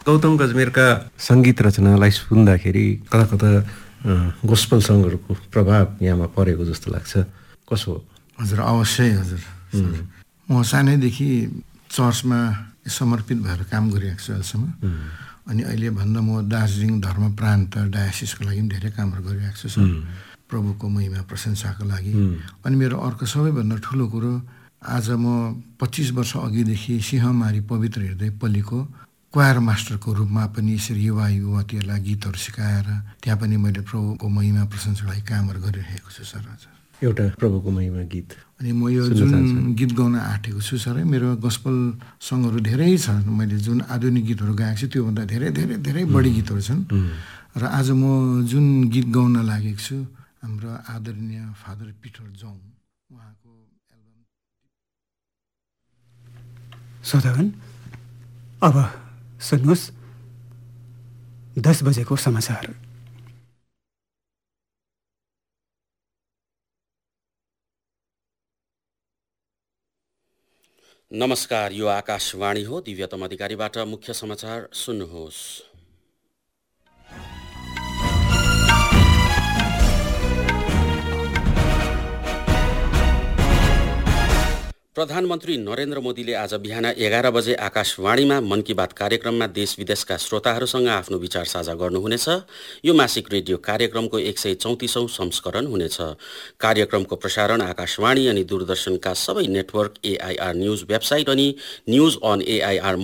गौतम गजमेरका सङ्गीत रचनालाई सुन्दाखेरि कता कता गोस्पल सङ्गहरूको प्रभाव यहाँमा परेको जस्तो लाग्छ, कसो हो? हजुर, अवश्य हजुर। म सानैदेखि चर्चमा समर्पित भएर काम गरिरहेको छु अहिलेसम्म। अनि अहिले भन्दा म दार्जिलिङ धर्म प्रान्त डायोसिसको लागि पनि धेरै कामहरू गरिरहेको छु सर, प्रभुको महिमा प्रशंसाको लागि। अनि मेरो अर्को सबैभन्दा ठुलो कुरो, आज म 25 वर्ष अघिदेखि सिंहमारी पवित्र हृदय पल्लीको क्वायर मास्टरको रूपमा पनि यसरी युवा युवतीहरूलाई गीतहरू सिकाएर त्यहाँ पनि मैले प्रभुको महिमा प्रशंसाको लागि कामहरू गरिरहेको छु सर। हजुर, एउटा प्रभुको महिमा गीत। अनि म यो जुन गीत गाउन आँटेको छु सर, मेरो गस्पल सङ्गहरू धेरै छ। मैले जुन आधुनिक गीतहरू गाएको छु त्योभन्दा धेरै धेरै धेरै बढी गीतहरू छन्। र आज म जुन गीत गाउन लागेको छु, हाम्रो आदरणीय फादर पिटर जङ उहाँको एल्बम। श्रोतागण, अब सुन्नुहोस् 10 बजेको समाचार। नमस्कार, यो आकाशवाणी हो। दिव्यतम अधिकारीबाट मुख्य समाचार सुन्नुहोस्। प्रधानमन्त्री नरेन्द्र मोदीले आज बिहान 11 बजे आकाशवाणीमा मन की बात कार्यक्रममा देश विदेशका श्रोताहरूसँग आफ्नो विचार साझा गर्नुहुनेछ। यो मासिक रेडियो कार्यक्रमको 134औं संस्करण हुनेछ। कार्यक्रमको प्रसारण आकाशवाणी अनि दूरदर्शनका सबै नेटवर्क, AIR न्यूज वेबसाइट अनि न्यूज अन AIR